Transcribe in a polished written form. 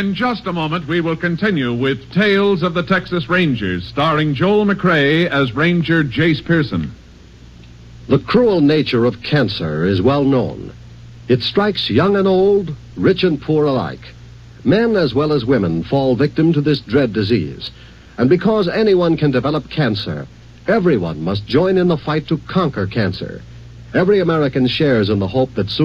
In just a moment, we will continue with Tales of the Texas Rangers, starring Joel McCrea as Ranger Jace Pearson. The cruel nature of cancer is well known. It strikes young and old, rich and poor alike. Men as well as women fall victim to this dread disease. And because anyone can develop cancer, everyone must join in the fight to conquer cancer. Every American shares in the hope that soon